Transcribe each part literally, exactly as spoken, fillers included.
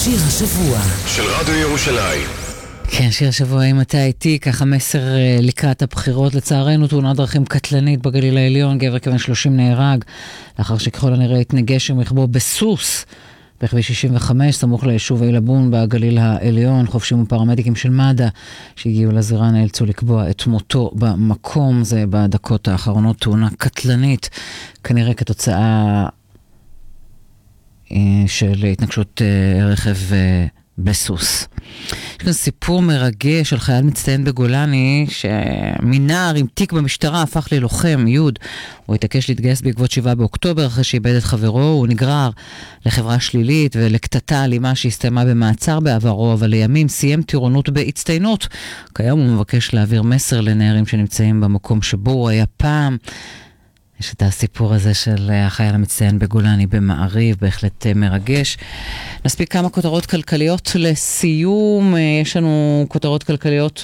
שיר השבוע של רדיו ירושלים. כן, שיר השבוע, אם אתה איתי, ככה מסר לקראת הבחירות. לצערנו, תאונת דרכים קטלנית בגליל העליון, גבר כבן שלושים נהרג, לאחר שככל הנראה התנגש עם רכבו בסוס, בכביש שישים וחמש, סמוך ליישוב אילבון בגליל העליון. חובשים ופרמדיקים של מד"א שהגיעו לזירה נאלצו לקבוע את מותו במקום. זה בדקות האחרונות תאונה קטלנית, כנראה כתוצאה של התנגשות רכב בסוס. יש כאן סיפור מרגש של חייל מצטיין בגולני, שמנער עם תיק במשטרה הפך ללוחם, יוד. הוא התעקש להתגייס בעקבות שבעה באוקטובר, אחרי שאיבד את חברו. הוא נגרר לחברה שלילית ולקטטה אלימה שהסתיימה במעצר בעברו, אבל לימים סיים טירונות בהצטיינות. כיום הוא מבקש להעביר מסר לנערים שנמצאים במקום שבו הוא היה פעם. יש את הסיפור הזה של החייל המצטיין בגולני במעריב, בהחלט מרגש. נספיק כמה כותרות כלכליות לסיום. יש לנו כותרות כלכליות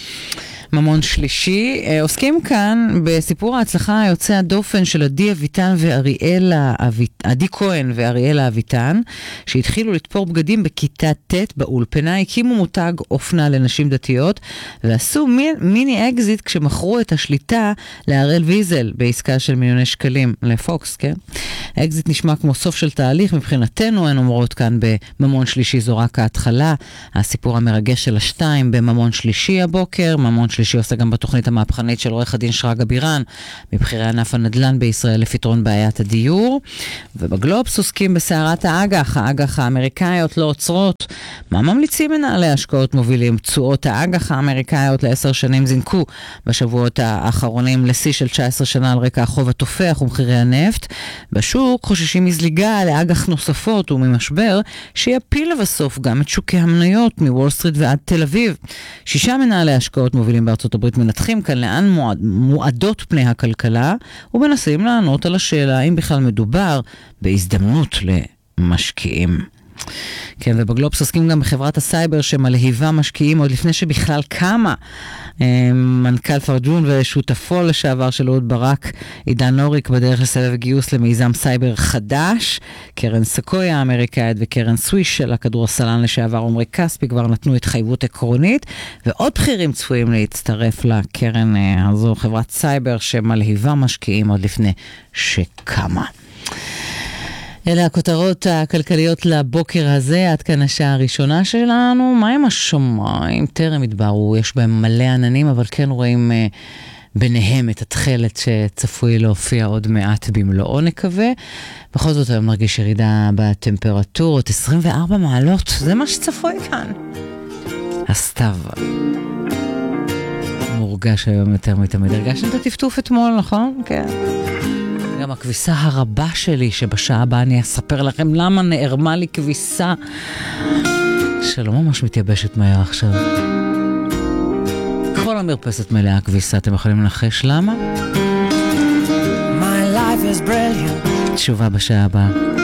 בממון שלישי. עוסקים כאן בסיפור ההצלחה היוצא הדופן של עדי אביטן ואריאלה, עדי כהן ואריאלה אביטן, שהתחילו לתפור בגדים בכיתה ט' באולפנה, הקימו מותג אופנה לנשים דתיות, ועשו מיני אקזיט כשמכרו את השליטה להראל ויזל בעסקה של מיליוני שקלים לפוקס, כן? האקזיט נשמע כמו סוף של תהליך, מבחינתנו הן אומרות כאן בממון שלישי זו רק ההתחלה. הסיפור המרגש של השתיים בממון שלישי הבוקר. ממון שלישי עושה גם בתוכנית המהפכנית של עורך הדין שרגא בירן, מבחירי ענף הנדל"ן בישראל לפתרון בעיית הדיור. ובגלובס עוסקים בסערת האג"ח. האג"ח האמריקאיות לא עוצרות. מה ממליצים מנהלי השקעות מובילים? תשואות האג"ח האמריקאיות לעשר שנים זינקו בשבועות האחרונים לשיא של תשע עשרה שנה על רקע החוב התופח ומחירי הנפט. בשוק חוששים מזליגה לאג"ח נוספות וממשבר שיפיל לבסוף גם את שוקי המניות מוול סטריט ועד תל אביב. שישה מנהלי השקעות מובילים בארצות הברית מנתחים כאן לאן מועד, מועדות פני הכלכלה, ומנסים לענות על השאלה אם בכלל מדובר בהזדמנות למשקיעים. כן, ובגלובס עוסקים גם בחברת הסייבר שמלהיבה משקיעים עוד לפני שבכלל קמה. מנכ"ל פרג'ון ושותפו לשעבר של אהוד ברק, עידן נוריק, בדרך לסבב גיוס למיזם סייבר חדש. קרן סקויה האמריקאית וקרן סוויש של הכדורסלן לשעבר עומרי כספי כבר נתנו התחייבות עקרונית, ועוד בכירים צפויים להצטרף לקרן הזו, חברת סייבר שמלהיבה משקיעים עוד לפני שקמה. אלה הכותרות הכלכליות לבוקר הזה. עד כאן השעה הראשונה שלנו. מה עם השמיים? טרם התבהרו, יש בהם מלא עננים, אבל כן רואים אה, ביניהם את התחלת שצפוי להופיע עוד מעט במלואו, נקווה. בכל זאת היום נרגיש ירידה בטמפרטורות, עשרים וארבע מעלות, זה מה שצפוי כאן. הסתיו מורגש היום יותר מתמיד. הרגשתם את הטפטוף אתמול, נכון? כן. גם הכביסה הרבה שלי, שבשעה הבאה אני אספר לכם למה נערמה לי כביסה שלא ממש מתייבשת מהר עכשיו. כל המרפסת מלאה כביסה, אתם יכולים לנחש למה? My life is brilliant. תשובה בשעה הבאה.